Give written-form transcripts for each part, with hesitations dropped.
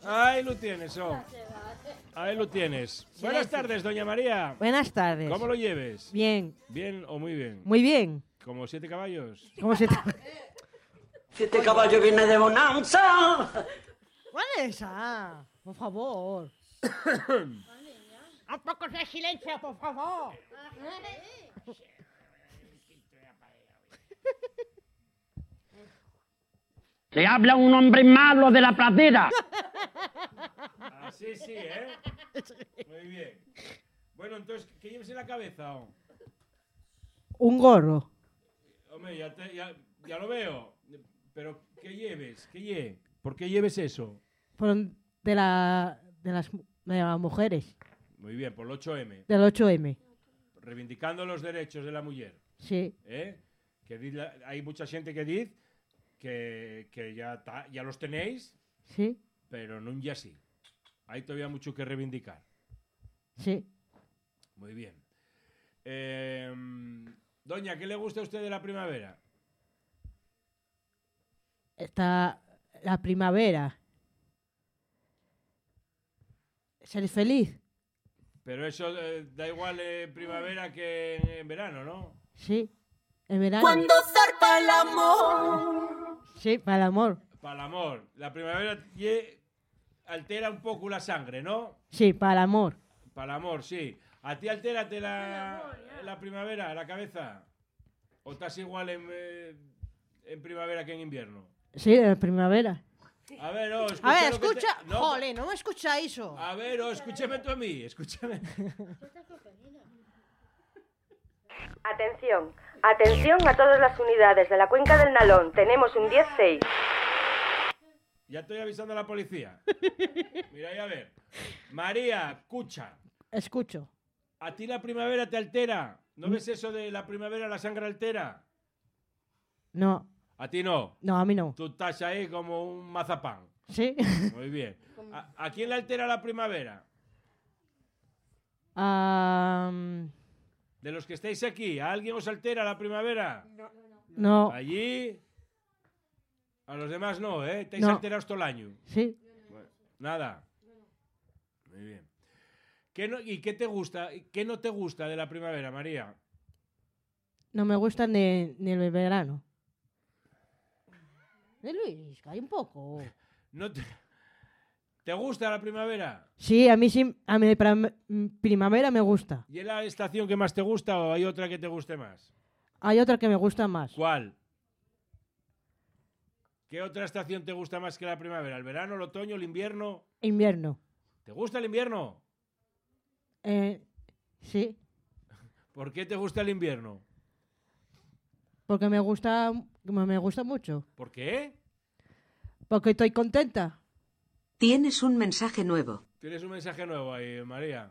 Ahí lo tienes, Ahí lo tienes. Buenas tardes, doña María. Buenas tardes. ¿Cómo lo lleves? Bien. ¿Bien o muy bien? Muy bien. ¿Como 7 caballos? ¿Cómo se te... 7 caballos viene de bonanza. ¿Cuál es esa? Por favor. Un poco de silencio, por favor. Le habla un hombre malo de la pradera. Así sí, ¿eh? Muy bien. Bueno, entonces, ¿qué lleves en la cabeza? Un gorro. Hombre, ya lo veo. Pero, ¿qué lleves? ¿Por qué lleves eso? De las mujeres. Muy bien, por el 8M. Del 8M. Reivindicando los derechos de la mujer. Sí. Hay mucha gente que dice que ya los tenéis, Sí. pero no ya sí. Hay todavía mucho que reivindicar. Sí. Muy bien. Doña, ¿qué le gusta a usted de la primavera? Está la primavera. Ser feliz. Pero eso da igual en primavera que en verano, ¿no? Sí. En verano. Cuando zarpa el amor. Sí, para el amor. Para el amor. La primavera altera un poco la sangre, ¿no? Sí, para el amor. Para el amor, sí. ¿A ti altérate la primavera, la cabeza? ¿O estás igual en primavera que en invierno? Sí, en primavera. A ver, escucha. A ver, escucha. Jole, no me escucha eso. A ver, escúchame tú a mí, escúchame. Atención, atención a todas las unidades de la Cuenca del Nalón. Tenemos un 10-6. Ya estoy avisando a la policía. Mira, a ver. María, escucha. Escucho. ¿A ti la primavera te altera? ¿No ves eso de la primavera la sangre altera? No. ¿A ti no? No, a mí no. Tú estás ahí como un mazapán. Sí. Muy bien. ¿A quién le altera la primavera? De los que estáis aquí, ¿a alguien os altera la primavera? No. Allí. A los demás no, ¿eh? Estáis No. alterados todo el año. Sí. Bueno, nada. Muy bien. ¿Y qué te gusta? ¿Qué no te gusta de la primavera, María? No me gusta ni el verano. Luis, hay un poco. ¿No te gusta la primavera? Sí, a mí sí. A mí primavera me gusta. ¿Y es la estación que más te gusta o hay otra que te guste más? Hay otra que me gusta más. ¿Cuál? ¿Qué otra estación te gusta más que la primavera? ¿El verano, el otoño, el invierno? Invierno. ¿Te gusta el invierno? Sí. ¿Por qué te gusta el invierno? Porque me gusta mucho. ¿Por qué? Porque estoy contenta. Tienes un mensaje nuevo. Tienes un mensaje nuevo ahí, María.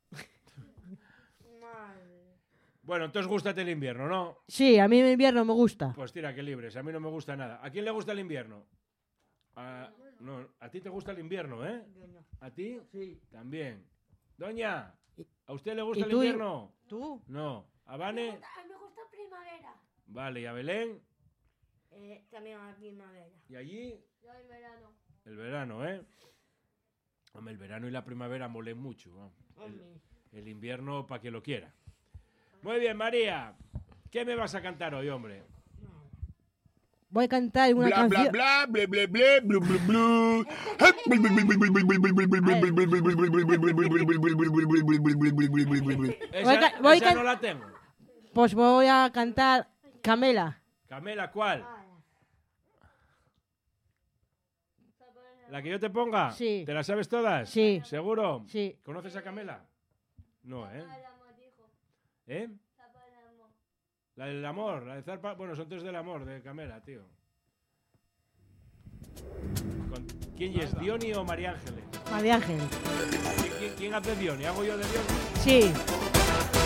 Bueno, entonces gústate el invierno, ¿no? Sí, a mí el invierno me gusta. Pues tira, que libres. A mí no me gusta nada. ¿A quién le gusta el invierno? No, a ti te gusta el invierno, ¿eh? ¿A ti? Sí. También. Doña, ¿a usted le gusta ¿Y el tú? invierno? ¿Tú? No. ¿A Vane? Me gusta primavera. Vale, ¿y a Belén? También a la primavera. ¿Y allí? Yo el verano. El verano, ¿eh? Hombre, el verano y la primavera molen mucho, ¿no? El invierno para que lo quiera. Muy bien, María. ¿Qué me vas a cantar hoy, hombre? Voy a cantar una canción. Bla bla bla bla bla bla bla. Esa no la tengo. Pues voy a cantar Camela. Camela, ¿cuál? ¿La que yo te ponga? Sí. ¿Te la sabes todas? Sí. ¿Seguro? Sí. ¿Conoces a Camela? No, ¿eh? ¿Eh? La del amor, la de Zarpa. Bueno, son tres del amor, de Camela, tío. ¿Quién es? ¿Diony o María Ángeles? María Ángel. ¿Quién hace Diony? ¿Hago yo de Diony? Sí.